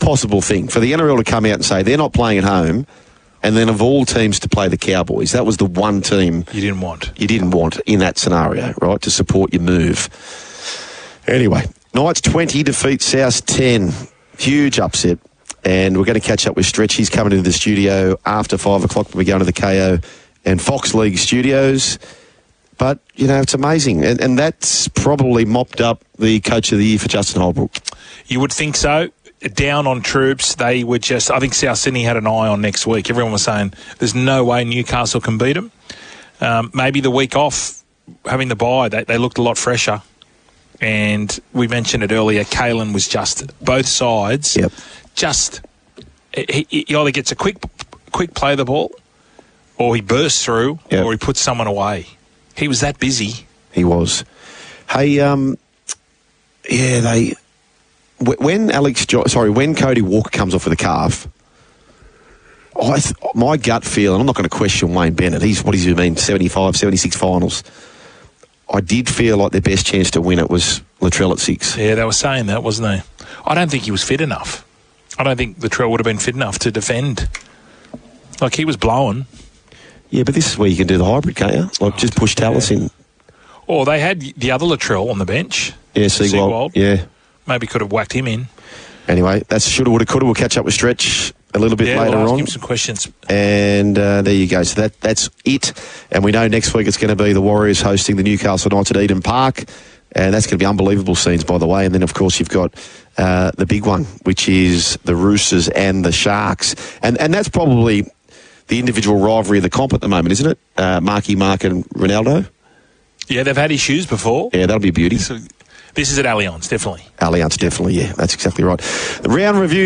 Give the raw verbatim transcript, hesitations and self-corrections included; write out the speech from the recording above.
impossible thing for the N R L to come out and say they're not playing at home, and then of all teams to play the Cowboys. That was the one team you didn't want. You didn't want in that scenario, right, to support your move. Anyway, Knights twenty defeat South ten. Huge upset. And we're going to catch up with Stretch. He's coming into the studio after five o'clock when we go into the K O and Fox League studios. But, you know, it's amazing. And, and that's probably mopped up the Coach of the Year for Justin Holbrook. You would think so. Down on troops, they were just... I think South Sydney had an eye on next week. Everyone was saying there's no way Newcastle can beat them. Um, maybe the week off, having the bye, they, they looked a lot fresher. And we mentioned it earlier, Kalen was just... Both sides... Yep. Just, he, he either gets a quick quick play of the ball, or he bursts through, yep. or he puts someone away. He was that busy. He was. Hey, um, yeah, they when Alex, jo- sorry, when Cody Walker comes off with a calf, I th- my gut feel, and I'm not going to question Wayne Bennett. He's what does he mean, seventy-five, seventy-six finals. I did feel like their best chance to win it was Latrell at six. Yeah, they were saying that, wasn't they? I don't think he was fit enough. I don't think Latrell would have been fit enough to defend. Like, he was blowing. Yeah, but this is where you can do the hybrid, can't you? Like, just push Tallis yeah. in. Or they had the other Latrell on the bench. Yeah, Seawold. Yeah. Maybe could have whacked him in. Anyway, that's shoulda, woulda, coulda. We'll catch up with Stretch a little bit yeah, later we'll ask on. him some questions. And uh, there you go. So that that's it. And we know next week it's going to be the Warriors hosting the Newcastle Knights at Eden Park. And that's going to be unbelievable scenes, by the way. And then, of course, you've got uh, the big one, which is the Roosters and the Sharks. And and that's probably the individual rivalry of the comp at the moment, isn't it? Uh, Marky Mark and Ronaldo. Yeah, they've had issues before. Yeah, that'll be a beauty. So this is at Allianz, definitely. Allianz, definitely, yeah. That's exactly right. The round review.